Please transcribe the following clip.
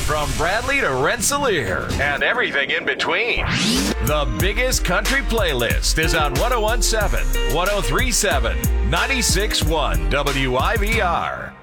From Bradley to Rensselaer and everything in between. The biggest country playlist is on 1017, 1037, 96.1 WIVR.